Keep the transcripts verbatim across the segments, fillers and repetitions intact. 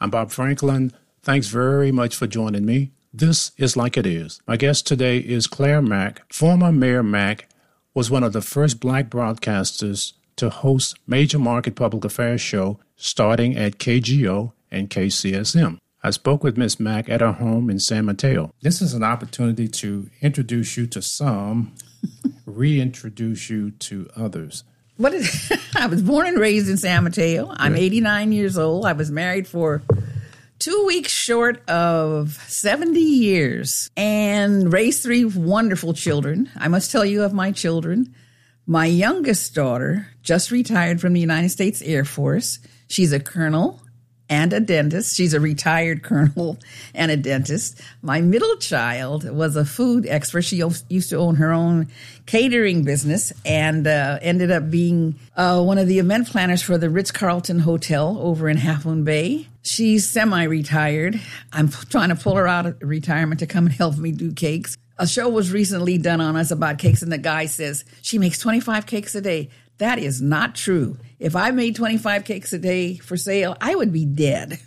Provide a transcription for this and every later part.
I'm Bob Franklin. Thanks very much for joining me. This is Like It Is. My guest today is Claire Mack. Former Mayor Mack was one of the first black broadcasters to host major market public affairs show starting at K G O and K C S M. I spoke with Miz Mack at her home in San Mateo. This is an opportunity to introduce you to some, reintroduce you to others. What is? I was born and raised in San Mateo. I'm yeah. eighty-nine years old. I was married for two weeks short of seventy years and raised three wonderful children. I must tell you of my children. My youngest daughter just retired from the United States Air Force. She's a colonel and a dentist. She's a retired colonel and a dentist. My middle child was a food expert. She used to own her own catering business and uh, ended up being uh, one of the event planners for the Ritz-Carlton Hotel over in Half Moon Bay. She's semi-retired. I'm trying to pull her out of retirement to come and help me do cakes. A show was recently done on us about cakes, and the guy says, she makes twenty-five cakes a day. That is not true. If I made twenty-five cakes a day for sale, I would be dead.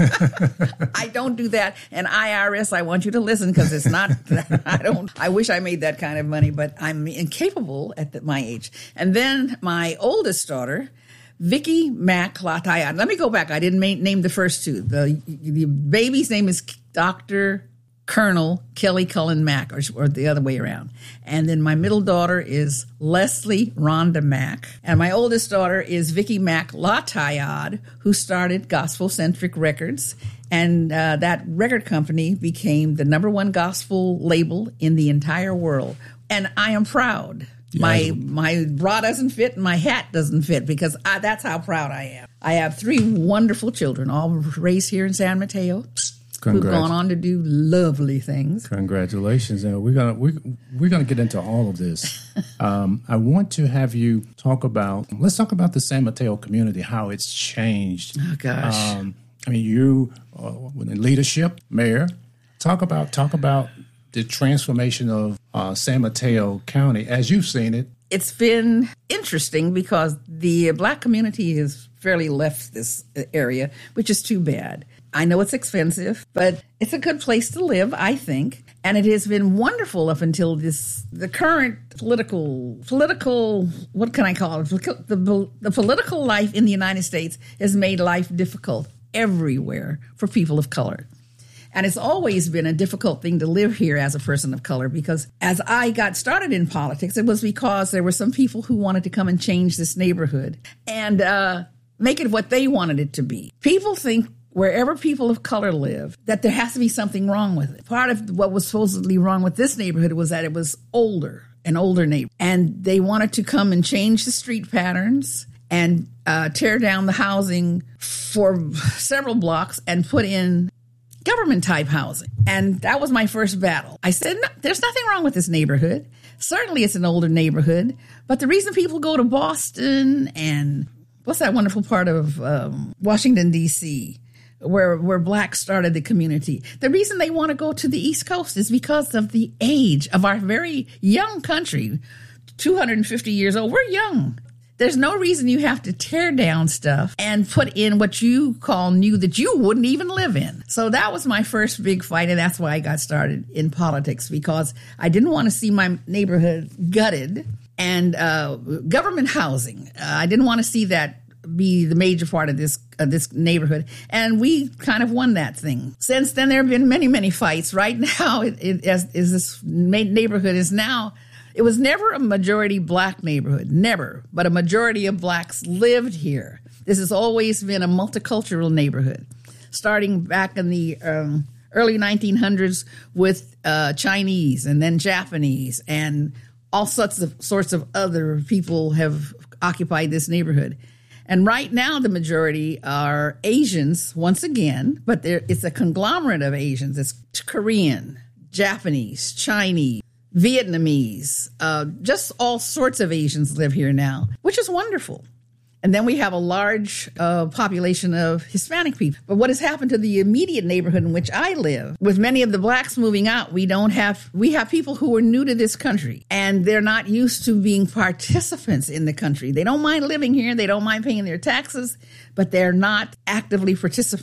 I don't do that. And I R S, I want you to listen because it's not, I don't, I wish I made that kind of money, but I'm incapable at the, my age. And then my oldest daughter, Vicky Mack Latayad. Let me go back. I didn't ma- name the first two. The, the baby's name is Doctor Colonel Kelly Cullen Mack, or, or the other way around. And then my middle daughter is Leslie Rhonda Mack. And my oldest daughter is Vicky Mack Latayad, who started Gospel Centric Records. And uh, that record company became the number one gospel label in the entire world. And I am proud. Yeah. My my bra doesn't fit and my hat doesn't fit because I, that's how proud I am. I have three wonderful children, all raised here in San Mateo. Who've gone on to do lovely things. Congratulations. And we're gonna we we're gonna get into all of this. um, I want to have you talk about let's talk about the San Mateo community, how it's changed. Oh gosh. Um, I mean, you uh, in leadership, mayor. Talk about talk about the transformation of uh, San Mateo County as you've seen it. It's been interesting because the black community has fairly left this area, which is too bad. I know it's expensive, but it's a good place to live, I think. And it has been wonderful up until this, the current political, political, what can I call it? The, the political life in the United States has made life difficult everywhere for people of color. And it's always been a difficult thing to live here as a person of color because as I got started in politics, it was because there were some people who wanted to come and change this neighborhood and uh, make it what they wanted it to be. People think wherever people of color live, that there has to be something wrong with it. Part of what was supposedly wrong with this neighborhood was that it was older, an older neighborhood. And they wanted to come and change the street patterns and uh, tear down the housing for several blocks and put in government-type housing. And that was my first battle. I said, no, there's nothing wrong with this neighborhood. Certainly it's an older neighborhood. But the reason people go to Boston and what's that wonderful part of um, Washington, D C, where where blacks started the community. The reason they want to go to the East Coast is because of the age of our very young country, two hundred fifty years old. We're young. There's no reason you have to tear down stuff and put in what you call new that you wouldn't even live in. So that was my first big fight, and that's why I got started in politics, because I didn't want to see my neighborhood gutted and uh, government housing. Uh, I didn't want to see that be the major part of this uh, this neighborhood. And we kind of won that thing. Since then, there have been many, many fights. Right now, it, it as, is this neighborhood is now, it was never a majority black neighborhood, never, but a majority of blacks lived here. This has always been a multicultural neighborhood, starting back in the um, early nineteen hundreds with uh, Chinese and then Japanese and all sorts of sorts of other people have occupied this neighborhood. And right now, the majority are Asians, once again, but there, it's a conglomerate of Asians. It's Korean, Japanese, Chinese, Vietnamese, uh, just all sorts of Asians live here now, which is wonderful. And then we have a large uh, population of Hispanic people. But what has happened to the immediate neighborhood in which I live, with many of the blacks moving out, we don't have, we have people who are new to this country and they're not used to being participants in the country. They don't mind living here. They don't mind paying their taxes, but they're not actively participant.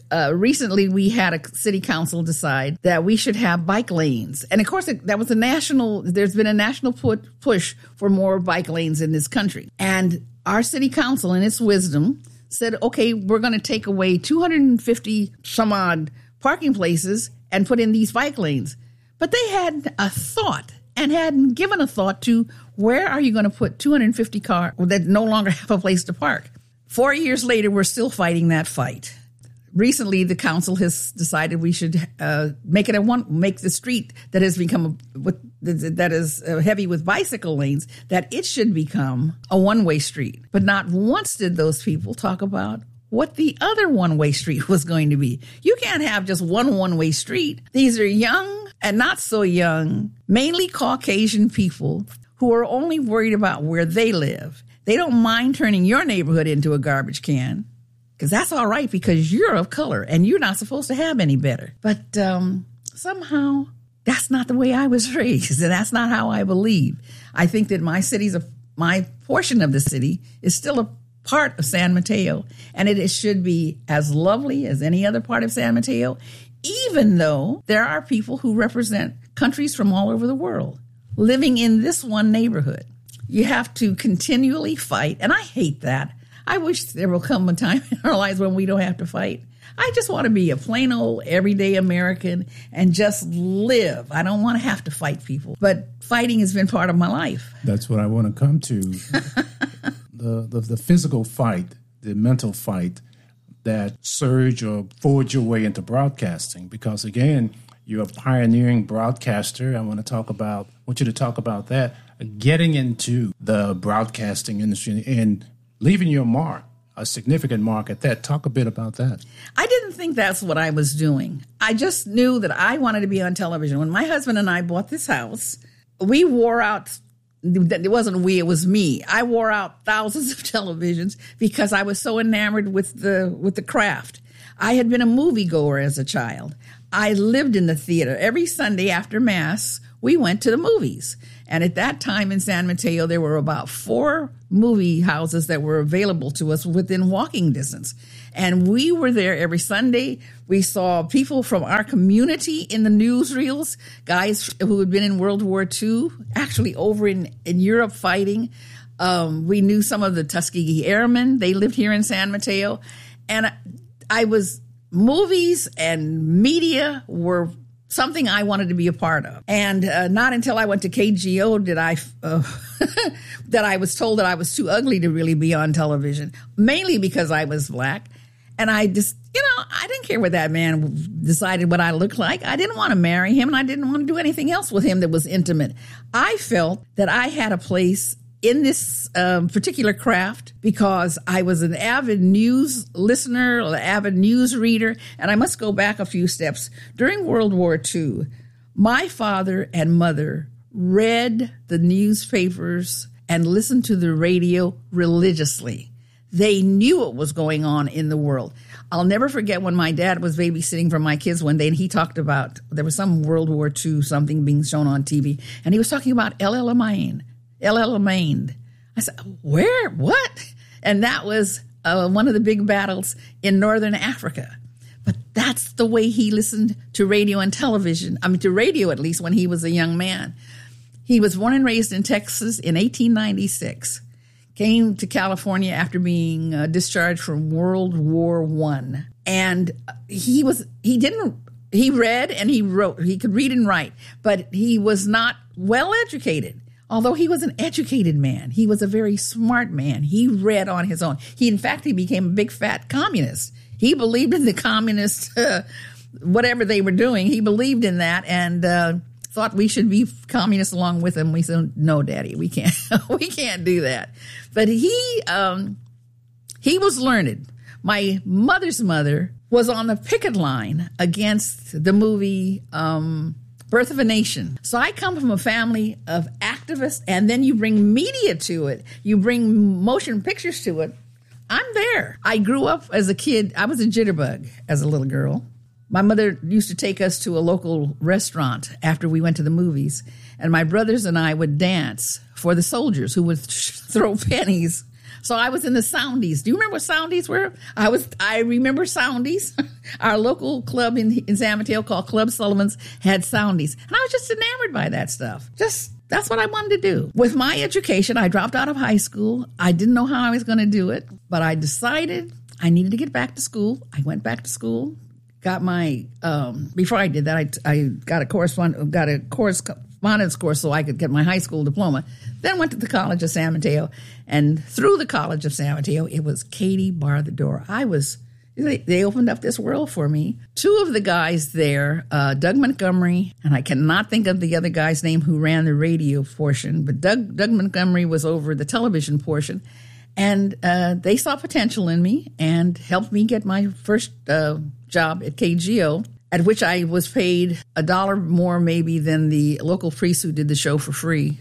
uh, recently we had a city council decide that we should have bike lanes. And of course, it, that was a national, there's been a national put, push for more bike lanes in this country. And our city council, in its wisdom, said, okay, we're going to take away two hundred fifty some odd parking places and put in these bike lanes. But they hadn't a thought and hadn't given a thought to where are you going to put two hundred fifty cars that no longer have a place to park. Four years later, we're still fighting that fight. Recently, the council has decided we should uh, make it a one, make the street that has become a, with, that is uh, heavy with bicycle lanes, that it should become a one-way street. But not once did those people talk about what the other one-way street was going to be. You can't have just one one-way street. These are young and not so young, mainly Caucasian people who are only worried about where they live. They don't mind turning your neighborhood into a garbage can, because that's all right because you're of color and you're not supposed to have any better. But um, somehow that's not the way I was raised, and that's not how I believe. I think that my city's a, my portion of the city is still a part of San Mateo, and it, it should be as lovely as any other part of San Mateo, even though there are people who represent countries from all over the world living in this one neighborhood. You have to continually fight, and I hate that. I wish there will come a time in our lives when we don't have to fight. I just want to be a plain old everyday American and just live. I don't want to have to fight people, but fighting has been part of my life. That's what I want to come to. the, the the physical fight, the mental fight that surge or forge your way into broadcasting. Because again, you're a pioneering broadcaster. I want to talk about, I want you to talk about that, getting into the broadcasting industry and leaving your mark, a significant mark at that. Talk a bit about that. I didn't think that's what I was doing. I just knew that I wanted to be on television. When my husband and I bought this house, we wore out, it wasn't we, it was me. I wore out thousands of televisions because I was so enamored with the with the craft. I had been a moviegoer as a child. I lived in the theater. Every Sunday after Mass, we went to the movies. And at that time in San Mateo, there were about four movie houses that were available to us within walking distance. And we were there every Sunday. We saw people from our community in the newsreels, guys who had been in World War Two, actually over in, in Europe fighting. Um, we knew some of the Tuskegee Airmen. They lived here in San Mateo. And I was, movies and media were something I wanted to be a part of. And uh, not until I went to K G O did I, uh, that I was told that I was too ugly to really be on television, mainly because I was black. And I just, you know, I didn't care what that man decided what I looked like. I didn't want to marry him, and I didn't want to do anything else with him that was intimate. I felt that I had a place in this um, particular craft because I was an avid news listener, an avid news reader, and I must go back a few steps. During World War Two, my father and mother read the newspapers and listened to the radio religiously. They knew what was going on in the world. I'll never forget when my dad was babysitting for my kids one day, and he talked about, there was some World War Two something being shown on T V, and he was talking about El Alamein. El Alamein. I said, where? What? And that was uh, one of the big battles in northern Africa. But that's the way he listened to radio and television. I mean, to radio at least when he was a young man. He was born and raised in Texas in eighteen ninety-six. Came to California after being uh, discharged from World War One. And he was, he didn't, he read and he wrote, he could read and write, but he was not well educated. Although he was an educated man, he was a very smart man. He read on his own. He, in fact, he became a big fat communist. He believed in the communist, uh, whatever they were doing. He believed in that and uh, thought we should be communists along with him. We said, "No, Daddy, we can't. we can't do that." But he um, he was learned. My mother's mother was on the picket line against the movie Um, Birth of a Nation. So I come from a family of activists, and then you bring media to it. You bring motion pictures to it. I'm there. I grew up as a kid. I was a jitterbug as a little girl. My mother used to take us to a local restaurant after we went to the movies, and my brothers and I would dance for the soldiers who would throw pennies So I was in the Soundies. Do you remember what Soundies were? I was. I remember Soundies. Our local club in, in San Mateo called Club Sullivan's had Soundies. And I was just enamored by that stuff. Just, that's what I wanted to do. With my education, I dropped out of high school. I didn't know how I was going to do it, but I decided I needed to get back to school. I went back to school, got my, um, before I did that, I, I got a correspond, got a correspondence course so I could get my high school diploma. Then went to the College of San Mateo. And through the College of San Mateo, it was Katie bar the door. I was, they, they opened up this world for me. Two of the guys there, uh, Doug Montgomery, and I cannot think of the other guy's name who ran the radio portion, but Doug, Doug Montgomery was over the television portion. And uh, they saw potential in me and helped me get my first uh, job at K G O, at which I was paid a dollar more maybe than the local priest who did the show for free.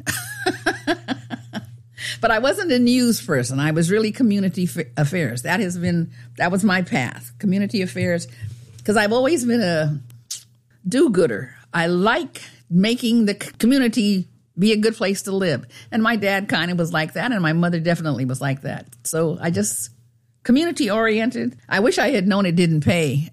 But I wasn't a news person. I was really community f- affairs. That has been, that was my path, community affairs, because I've always been a do-gooder. I like making the community be a good place to live. And my dad kind of was like that, and my mother definitely was like that. So I just, community-oriented. I wish I had known it didn't pay.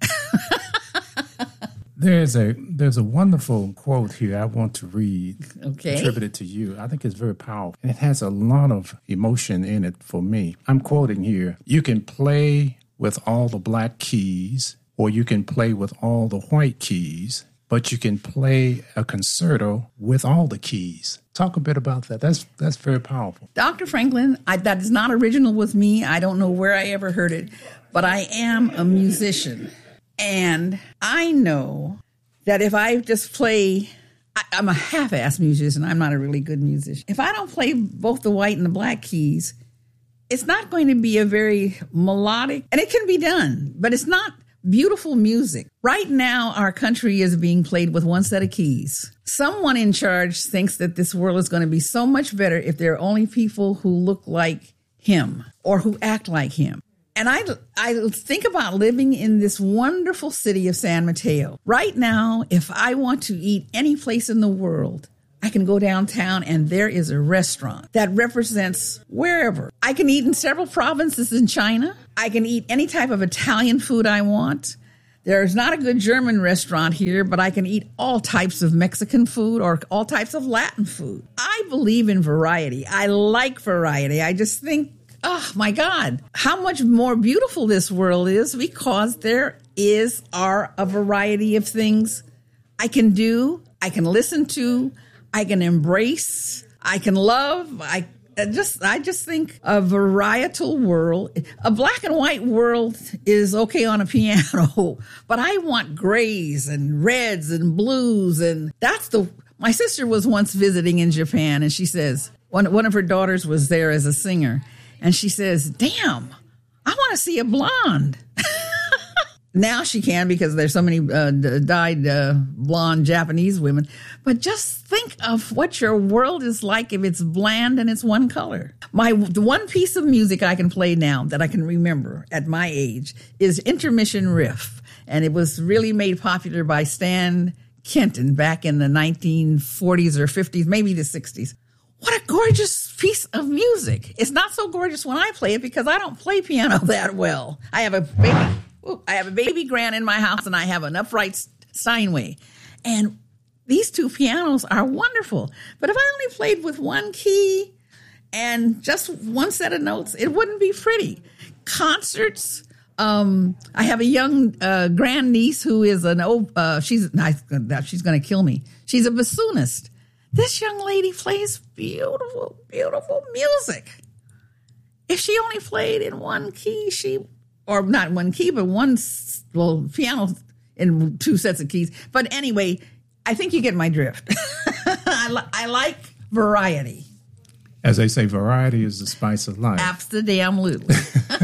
There's a there's a wonderful quote here I want to read, okay, attributed to you. I think it's very powerful. It has a lot of emotion in it for me. I'm quoting here, "You can play with all the black keys, or you can play with all the white keys, but you can play a concerto with all the keys." Talk a bit about that. That's that's very powerful. Doctor Franklin, I, that is not original with me. I don't know where I ever heard it, but I am a musician. And I know that if I just play, I, I'm a half-ass musician. I'm not a really good musician. If I don't play both the white and the black keys, it's not going to be a very melodic, and it can be done, but it's not beautiful music. Right now, our country is being played with one set of keys. Someone in charge thinks that this world is going to be so much better if there are only people who look like him or who act like him. And I, I think about living in this wonderful city of San Mateo. Right now, if I want to eat any place in the world, I can go downtown and there is a restaurant that represents wherever. I can eat in several provinces in China. I can eat any type of Italian food I want. There's not a good German restaurant here, but I can eat all types of Mexican food or all types of Latin food. I believe in variety. I like variety. I just think, oh my God, how much more beautiful this world is because there is are a variety of things I can do, I can listen to, I can embrace, I can love. I just, I just think a varietal world, a black and white world is okay on a piano, but I want grays and reds and blues. And that's the, my sister was once visiting in Japan and she says, one, one of her daughters was there as a singer. And she says, damn, I want to see a blonde. Now she can because there's so many uh, dyed uh, blonde Japanese women. But just think of what your world is like if it's bland and it's one color. My the one piece of music I can play now that I can remember at my age is Intermission Riff. And it was really made popular by Stan Kenton back in the nineteen forties or fifties, maybe the sixties. What a gorgeous piece of music. It's not so gorgeous when I play it because I don't play piano that well. I have a baby, ooh, I have a baby grand in my house and I have an upright Steinway. And these two pianos are wonderful. But if I only played with one key and just one set of notes, it wouldn't be pretty. Concerts, um, I have a young uh, grandniece who is an old, uh, she's, she's going to kill me. She's a bassoonist. This young lady plays beautiful, beautiful music. If she only played in one key, she, or not one key, but one, well, piano in two sets of keys. But anyway, I think you get my drift. I, li- I like variety. As they say, variety is the spice of life. Absolutely.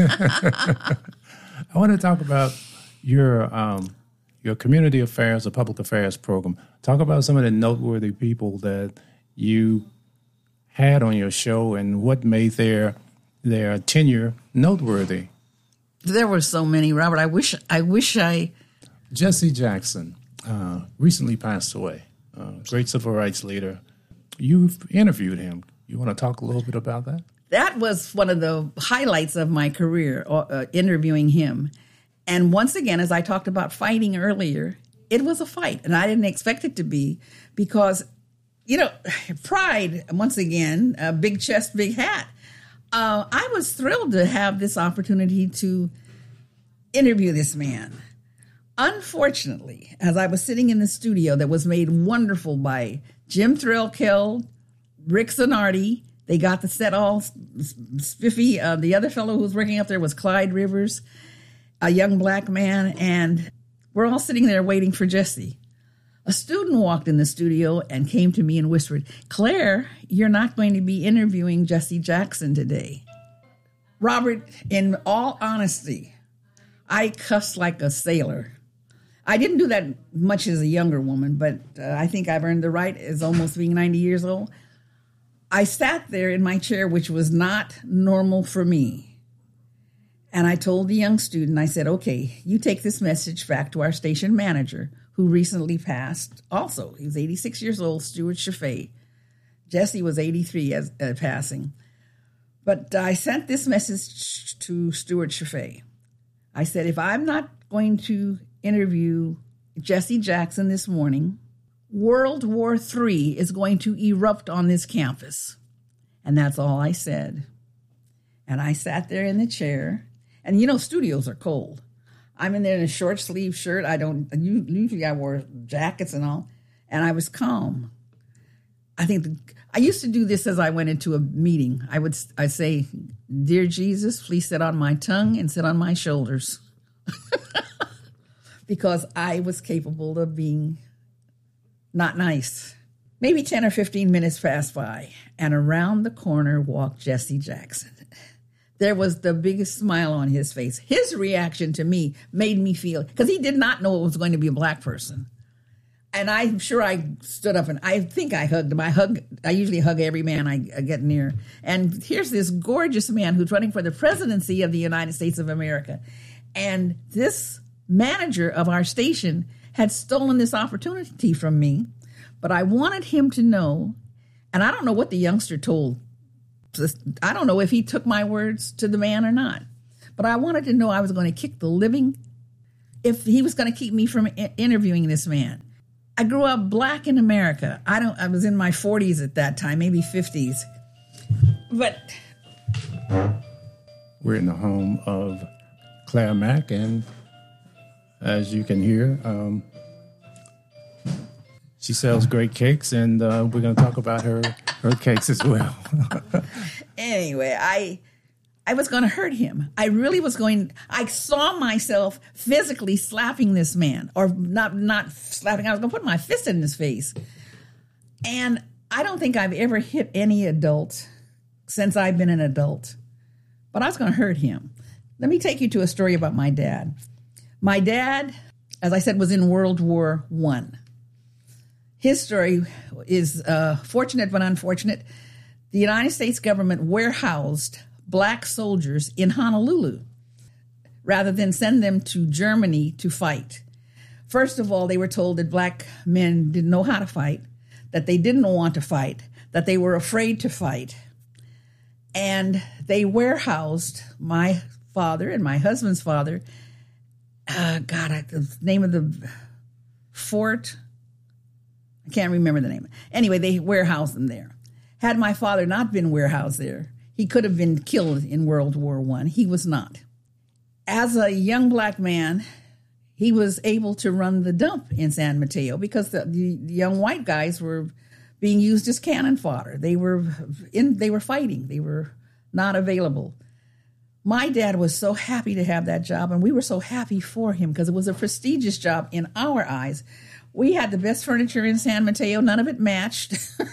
I want to talk about your um, your community affairs or public affairs program. Talk about some of the noteworthy people that you had on your show and what made their their tenure noteworthy. There were so many, Robert. I wish I wish I... Jesse Jackson uh, recently passed away. Uh, great civil rights leader. You've interviewed him. You want to talk a little bit about that? that was one of the highlights of my career, uh, interviewing him. And once again, as I talked about fighting earlier, it was a fight, and I didn't expect it to be because, you know, pride, once again, uh, big chest, big hat. Uh, I was thrilled to have this opportunity to interview this man. Unfortunately, as I was sitting in the studio that was made wonderful by Jim Threlkeld, Rick Zanardi, they got the set all spiffy. Uh, the other fellow who was working up there was Clyde Rivers, a young black man, and we're all sitting there waiting for Jesse. A student walked in the studio and came to me and whispered, "Claire, you're not going to be interviewing Jesse Jackson today." Robert, in all honesty, I cussed like a sailor. I didn't do that much as a younger woman, but uh, I think I've earned the right as almost being ninety years old. I sat there in my chair, which was not normal for me. And I told the young student, I said, okay, you take this message back to our station manager, who recently passed also. He was eighty-six years old, Stuart Chaffee. Jesse was eighty-three as uh, passing. But I sent this message to Stuart Chaffee. I said, if I'm not going to interview Jesse Jackson this morning, World War Three is going to erupt on this campus. And that's all I said. And I sat there in the chair. And, you know, studios are cold. I'm in there in a short sleeve shirt. I don't, usually I wore jackets and all. And I was calm. I think the, I used to do this as I went into a meeting. I would I'd say, "Dear Jesus, please sit on my tongue and sit on my shoulders." Because I was capable of being not nice. Maybe ten or fifteen minutes passed by, and around the corner walked Jesse Jackson. There was the biggest smile on his face. His reaction to me made me feel, because he did not know it was going to be a black person. And I'm sure I stood up and I think I hugged him. I hug. I usually hug every man I, I get near. And here's this gorgeous man who's running for the presidency of the United States of America. And this manager of our station had stolen this opportunity from me. But I wanted him to know, and I don't know what the youngster told. I don't know if he took my words to the man or not. But I wanted to know I was going to kick the living, if he was going to keep me from I- interviewing this man. I grew up black in America. I don't. I was in my forties at that time, maybe fifties. But we're in the home of Claire Mack, and as you can hear, um, she sells great cakes, and uh, we're going to talk about her her cakes as well. Anyway, I I was going to hurt him. I really was going. I saw myself physically slapping this man, or not not slapping. I was going to put my fist in his face. And I don't think I've ever hit any adult since I've been an adult. But I was going to hurt him. Let me take you to a story about my dad. My dad, as I said, was in World War One. His story is uh, fortunate but unfortunate. The United States government warehoused black soldiers in Honolulu rather than send them to Germany to fight. First of all, they were told that black men didn't know how to fight, that they didn't want to fight, that they were afraid to fight. And they warehoused my father and my husband's father. Uh, God, I, the name of the fort, I can't remember the name. Anyway, they warehoused them there. Had my father not been warehoused there, he could have been killed in World War One. He was not. As a young black man, he was able to run the dump in San Mateo because the, the young white guys were being used as cannon fodder. They were in. They were fighting. They were not available. My dad was so happy to have that job, and we were so happy for him because it was a prestigious job in our eyes. We had the best furniture in San Mateo. None of it matched.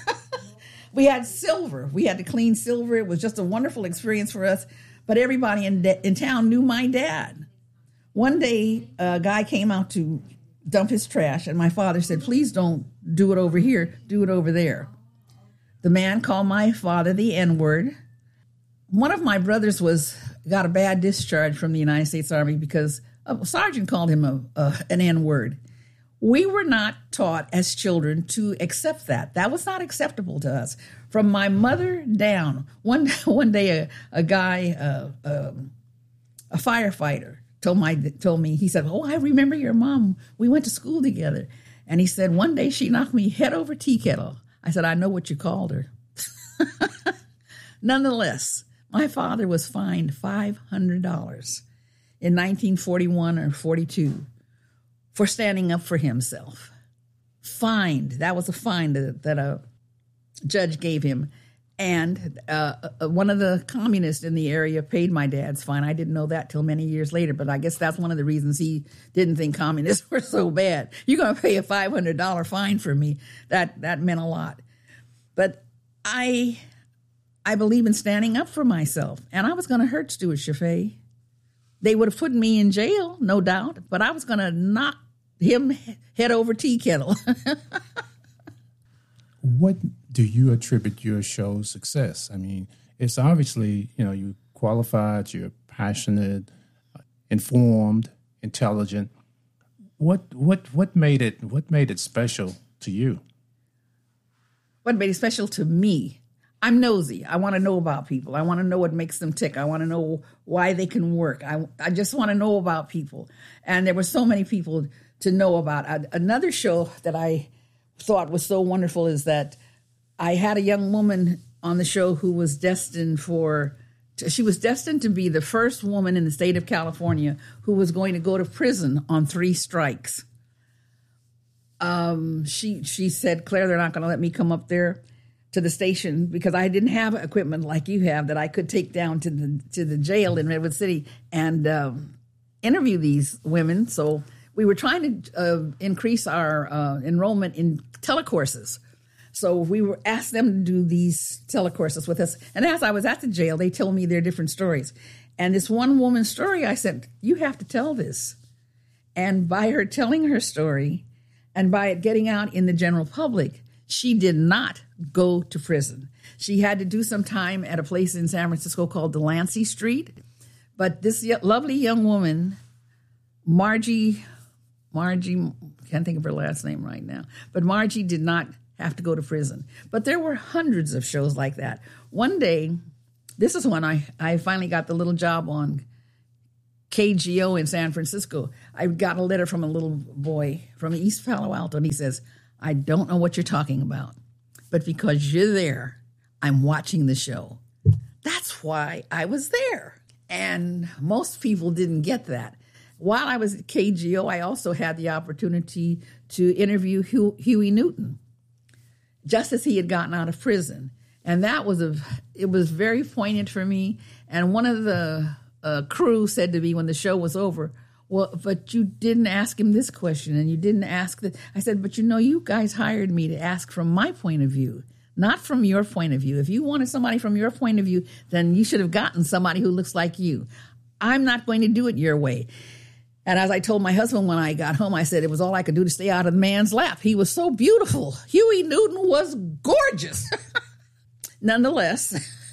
We had silver. We had to clean silver. It was just a wonderful experience for us. But everybody in, de- in town knew my dad. One day, a guy came out to dump his trash, and my father said, "Please don't do it over here. Do it over there." The man called my father the N-word. One of my brothers was got a bad discharge from the United States Army because a sergeant called him a, a, an N-word. We were not taught as children to accept that. That was not acceptable to us. From my mother down, one one day a, a guy, uh, um, a firefighter, told my told me, he said, "Oh, I remember your mom. We went to school together." And he said, "One day she knocked me head over tea kettle." I said, "I know what you called her." Nonetheless, my father was fined five hundred dollars in nineteen forty-one or forty-two for standing up for himself. Fined. That was a fine that, that a judge gave him. And uh, one of the communists in the area paid my dad's fine. I didn't know that till many years later, but I guess that's one of the reasons he didn't think communists were so bad. You're going to pay a five hundred dollars fine for me. That that meant a lot. But I I believe in standing up for myself. And I was going to hurt Stuart Chaffee. They would have put me in jail, no doubt, but I was going to knock him head over tea kettle. What do you attribute your show's success? I mean, it's obviously, you know, you're qualified, you're passionate, informed, intelligent. What what what made it what made it special to you? What made it special to me? I'm nosy. I want to know about people. I want to know what makes them tick. I want to know why they can work. I I just want to know about people. And there were so many people to know about. I, another show that I thought was so wonderful is that I had a young woman on the show who was destined for, she was destined to be the first woman in the state of California who was going to go to prison on three strikes. Um, she she said, "Claire, they're not going to let me come up there to the station because I didn't have equipment like you have that I could take down to the to the jail in Redwood City and um, interview these women." So we were trying to uh, increase our uh, enrollment in telecourses. So we were asked them to do these telecourses with us. And as I was at the jail, they told me their different stories. And this one woman's story, I said, "You have to tell this." And by her telling her story and by it getting out in the general public, she did not go to prison. She had to do some time at a place in San Francisco called Delancey Street. But this lovely young woman, Margie, Margie, can't think of her last name right now, but Margie did not have to go to prison. But there were hundreds of shows like that. One day, this is when I, I finally got the little job on K G O in San Francisco. I got a letter from a little boy from East Palo Alto, and he says, "I don't know what you're talking about, but because you're there, I'm watching the show." That's why I was there. And most people didn't get that. While I was at K G O, I also had the opportunity to interview Hugh, Huey Newton, just as he had gotten out of prison. And that was a, it was very poignant for me. And one of the uh, crew said to me when the show was over, "Well, but you didn't ask him this question and you didn't ask that." I said, "But you know, you guys hired me to ask from my point of view, not from your point of view. If you wanted somebody from your point of view, then you should have gotten somebody who looks like you. I'm not going to do it your way." And as I told my husband when I got home, I said it was all I could do to stay out of the man's lap. He was so beautiful. Huey Newton was gorgeous. Nonetheless,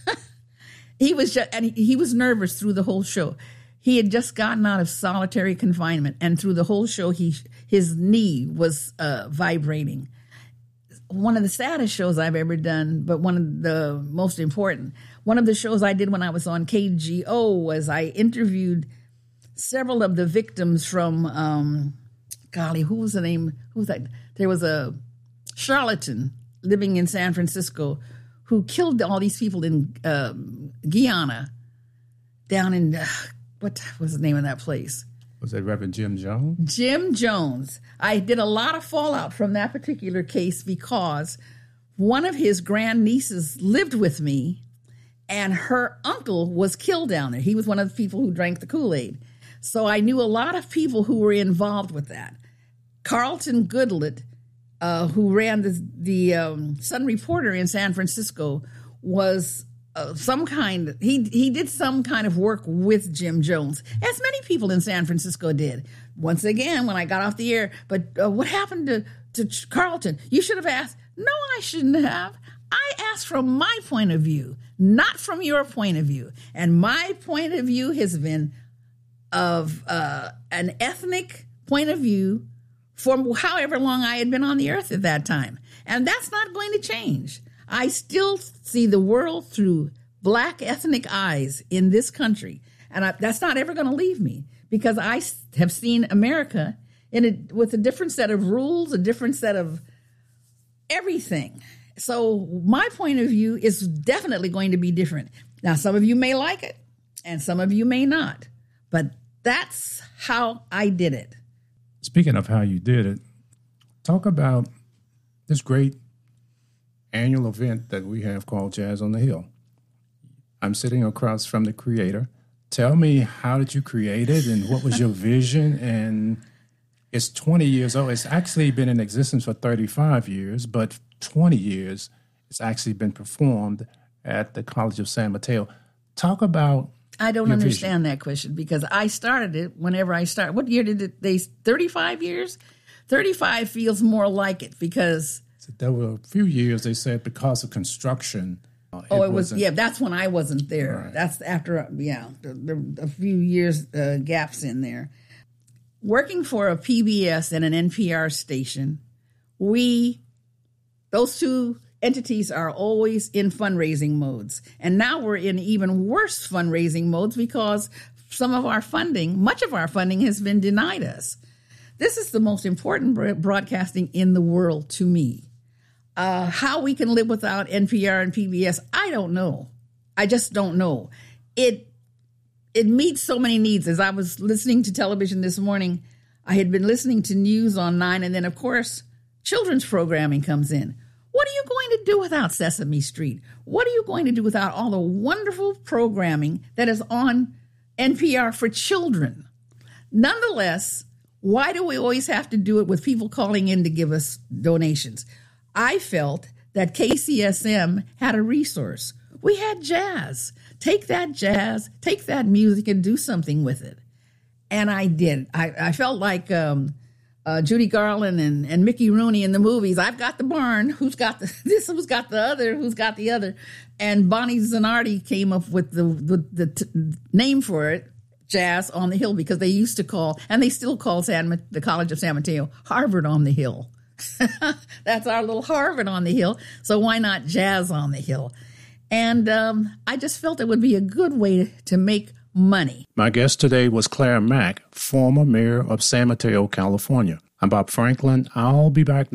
he was just, and he, he was nervous through the whole show. He had just gotten out of solitary confinement, and through the whole show, he his knee was uh, vibrating. One of the saddest shows I've ever done, but one of the most important. One of the shows I did when I was on K G O was I interviewed several of the victims from, um, golly, who was the name? Who was that? There was a charlatan living in San Francisco who killed all these people in um, Guyana, down in, uh, what was the name of that place? Was that Reverend Jim Jones? Jim Jones. I did a lot of fallout from that particular case because one of his grandnieces lived with me and her uncle was killed down there. He was one of the people who drank the Kool-Aid. So I knew a lot of people who were involved with that. Carlton Goodlett, uh, who ran the, the um, Sun Reporter in San Francisco, was uh, some kind, he he did some kind of work with Jim Jones, as many people in San Francisco did. Once again, when I got off the air, but uh, what happened to, to Carlton? You should have asked. No, I shouldn't have. I asked from my point of view, not from your point of view. And my point of view has been of uh, an ethnic point of view for however long I had been on the earth at that time. And that's not going to change. I still see the world through Black ethnic eyes in this country. And I, that's not ever going to leave me, because I have seen America in a, with a different set of rules, a different set of everything. So my point of view is definitely going to be different. Now, some of you may like it and some of you may not, but that's how I did it. Speaking of how you did it, talk about this great annual event that we have called Jazz on the Hill. I'm sitting across from the creator. Tell me, how did you create it and what was your vision? And it's twenty years old. It's actually been in existence for thirty-five years, but twenty years it's actually been performed at the College of San Mateo. Talk about I don't your understand vision. that question, because I started it whenever I started. What year did it? They thirty-five years? thirty-five feels more like it, because So there were a few years, they said, because of construction. Uh, oh, it was, wasn't- yeah, that's when I wasn't there. Right. That's after, yeah, the, the, a few years uh, gaps in there. Working for a P B S and an N P R station, we, those two entities are always in fundraising modes. And now we're in even worse fundraising modes, because some of our funding, much of our funding has been denied us. This is the most important broadcasting in the world to me. Uh, how we can live without N P R and P B S, I don't know. I just don't know. It it meets so many needs. As I was listening to television this morning, I had been listening to news on nine, and then, of course, children's programming comes in. What are you going to do without Sesame Street? What are you going to do without all the wonderful programming that is on N P R for children? Nonetheless, why do we always have to do it with people calling in to give us donations? I felt that K C S M had a resource. We had jazz. Take that jazz, take that music, and do something with it. And I did. I, I felt like um, uh, Judy Garland and, and Mickey Rooney in the movies. I've got the barn. Who's got the, this? Who's got the other? Who's got the other? And Bonnie Zanardi came up with the, the, the t- name for it, Jazz on the Hill, because they used to call, and they still call San, the College of San Mateo, Harvard on the Hill. That's our little Harvard on the Hill. So why not Jazz on the Hill? And um, I just felt it would be a good way to make money. My guest today was Claire Mack, former mayor of San Mateo, California. I'm Bob Franklin. I'll be back